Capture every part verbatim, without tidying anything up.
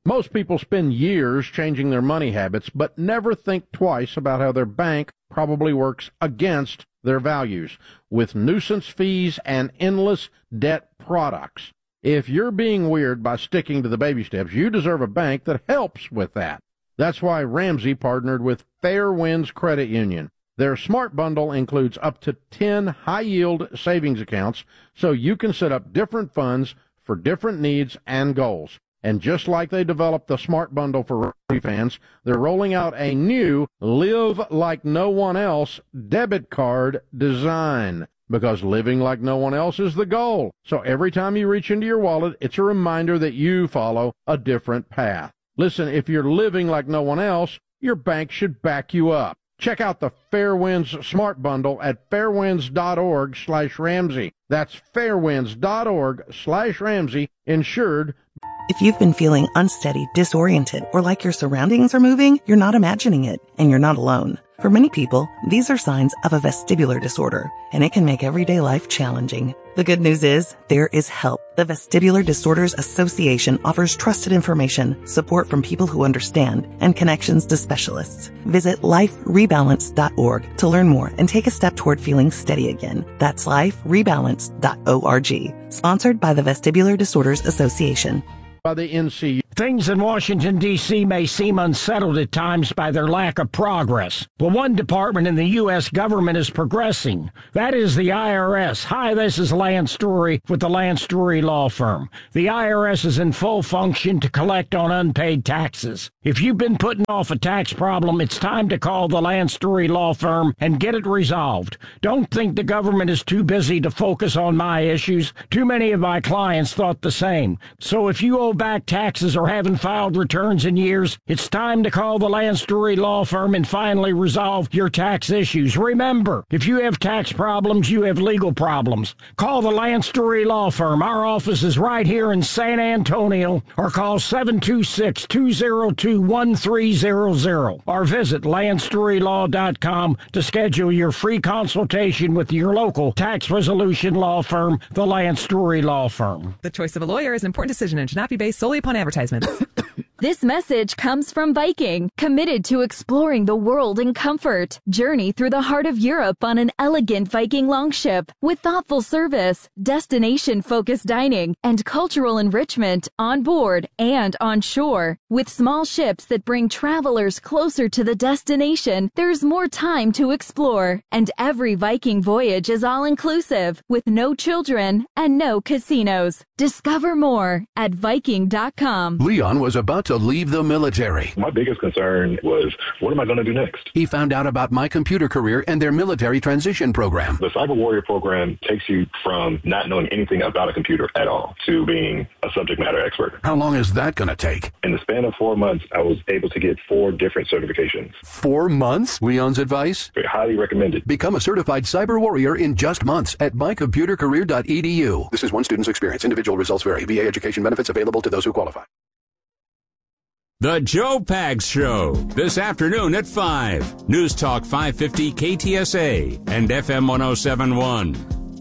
Most people spend years changing their money habits, but never think twice about how their bank probably works against their values with nuisance fees and endless debt products. If you're being weird by sticking to the baby steps, you deserve a bank that helps with that. That's why Ramsey partnered with Fairwinds Credit Union. Their Smart Bundle includes up to ten high-yield savings accounts, so you can set up different funds for different needs and goals. And just like they developed the Smart Bundle for Ramsey fans, they're rolling out a new Live Like No One Else debit card design. Because living like no one else is the goal. So every time you reach into your wallet, it's a reminder that you follow a different path. Listen, if you're living like no one else, your bank should back you up. Check out the Fairwinds Smart Bundle at fairwinds.org slash Ramsey. That's fairwinds.org slash Ramsey, insured. If you've been feeling unsteady, disoriented, or like your surroundings are moving, you're not imagining it, and you're not alone. For many people, these are signs of a vestibular disorder, and it can make everyday life challenging. The good news is, there is help. The Vestibular Disorders Association offers trusted information, support from people who understand, and connections to specialists. Visit life rebalance dot org to learn more and take a step toward feeling steady again. That's life rebalance dot org. Sponsored by the Vestibular Disorders Association. By the N C U. Things in Washington, D C may seem unsettled at times by their lack of progress. But one department in the U S government is progressing. That is the I R S. Hi, this is Lance Story with the Lance Story Law Firm. The I R S is in full function to collect on unpaid taxes. If you've been putting off a tax problem, it's time to call the Lance Story Law Firm and get it resolved. Don't think the government is too busy to focus on my issues. Too many of my clients thought the same. So if you owe back taxes or haven't filed returns in years, it's time to call the Lance Story Law Firm and finally resolve your tax issues. Remember, if you have tax problems, you have legal problems. Call the Lance Story Law Firm. Our office is right here in San Antonio, or call seven two six, two zero two, one three zero zero or visit lance story law dot com to schedule your free consultation with your local tax resolution law firm, the Lance Story Law Firm. The choice of a lawyer is an important decision and should not be based solely upon advertisements. This message comes from Viking, committed to exploring the world in comfort. Journey through the heart of Europe on an elegant Viking longship with thoughtful service, destination-focused dining, and cultural enrichment on board and on shore. With small ships that bring travelers closer to the destination, there's more time to explore. And every Viking voyage is all-inclusive, with no children and no casinos. Discover more at Viking dot com. Leon was about to leave the military. My biggest concern was, what am I going to do next? He found out about My Computer Career and their military transition program. The Cyber Warrior program takes you from not knowing anything about a computer at all to being a subject matter expert. How long is that going to take? In the span of four months, I was able to get four different certifications. Four months? Leon's advice? Very highly recommended. Become a certified cyber warrior in just months at my computer career dot e d u. This is one student's experience. Individual results vary. V A education benefits available to those who qualify. The Joe Pags Show, this afternoon at five. News Talk five fifty K T S A and F M one oh seven point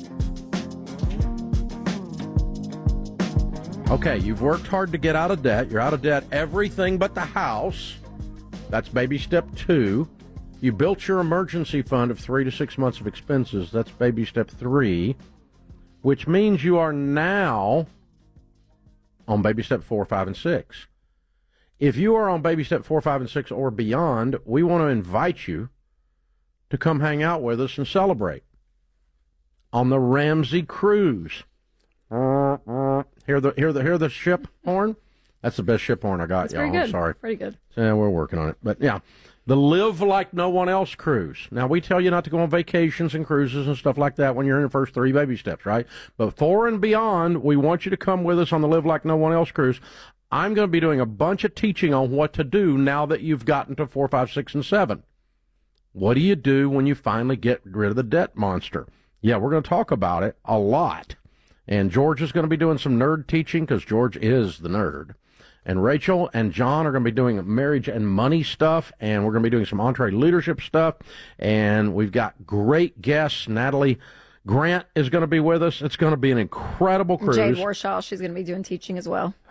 one. Okay, you've worked hard to get out of debt. You're out of debt everything but the house. That's baby step two. You built your emergency fund of three to six months of expenses. That's baby step three, which means you are now on baby step four, five, and six. If you are on baby step four, five, and six or beyond, we want to invite you to come hang out with us and celebrate on the Ramsey Cruise. Uh, uh, hear the hear the hear the ship horn? That's the best ship horn I got, That's y'all. pretty good. I'm sorry. Pretty good. Yeah, we're working on it. But yeah, the Live Like No One Else cruise. Now, we tell you not to go on vacations and cruises and stuff like that when you're in the first three baby steps, right? But four and beyond, we want you to come with us on the Live Like No One Else cruise. I'm going to be doing a bunch of teaching on what to do now that you've gotten to four, five, six, and seven. What do you do when you finally get rid of the debt monster? Yeah, we're going to talk about it a lot. And George is going to be doing some nerd teaching because George is the nerd. And Rachel and John are going to be doing marriage and money stuff, and we're going to be doing some entree leadership stuff. And we've got great guests. Natalie Grant is going to be with us. It's going to be an incredible cruise. Jade Warshaw, she's going to be doing teaching as well. Who?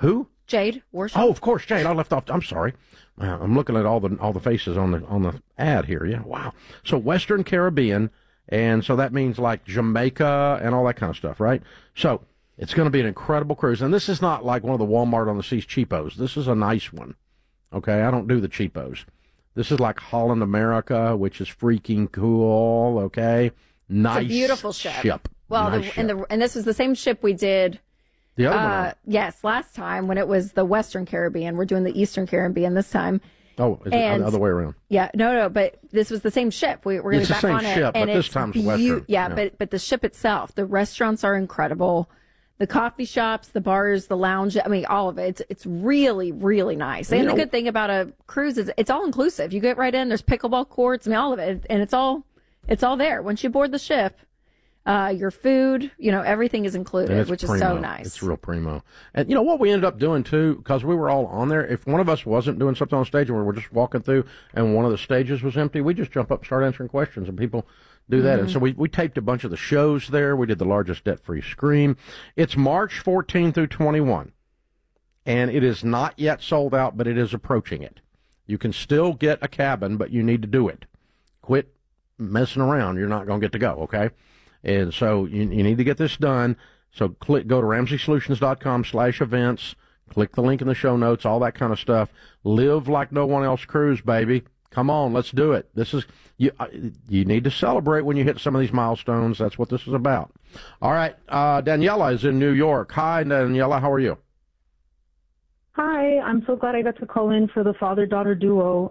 Jade Warshaw. Oh, of course, Jade. I left off. I'm sorry. Uh, I'm looking at all the all the faces on the on the ad here. Yeah, wow. So Western Caribbean, and so that means like Jamaica and all that kind of stuff, right? So it's going to be an incredible cruise, and this is not like one of the Walmart on the Seas cheapos. This is a nice one. Okay, I don't do the cheapos. This is like Holland America, which is freaking cool. Okay, nice, it's a beautiful ship. ship. Well, nice the, ship. and the and this was the same ship we did. The other uh, one. Yes, last time when it was the Western Caribbean. We're doing the Eastern Caribbean this time. Oh, is and, it the other way around? Yeah, no, no, but this was the same ship. We, we're going to be back on it. It's the same ship, and but this time's beau- Western. Yeah, yeah, but but the ship itself, the restaurants are incredible. The coffee shops, the bars, the lounge, I mean, all of it. It's, it's really, really nice. And you the know, good thing about a cruise is it's all inclusive. You get right in, there's pickleball courts, I mean, all of it. And it's all, it's all there. Once you board the ship, uh, your food, you know, everything is included, which primo. is so nice. It's real primo. And you know what we ended up doing too, because we were all on there, if one of us wasn't doing something on stage and we were just walking through and one of the stages was empty, we just jump up and start answering questions, and people do that. Mm-hmm. And so we, we taped a bunch of the shows there. We did the largest debt-free scream. It's March fourteenth through twenty-one, and it is not yet sold out, but it is approaching it. You can still get a cabin, but you need to do it. Quit messing around. You're not going to get to go, okay? And so you, you need to get this done. So click, go to ramsey solutions dot com slash events. Click the link in the show notes, all that kind of stuff. Live like no one else cruise, baby. Come on, let's do it. This is you. You need to celebrate when you hit some of these milestones. That's what this is about. All right, uh, Daniela is in New York. Hi, Daniela. How are you? Hi, I'm so glad I got to call in for the father-daughter duo.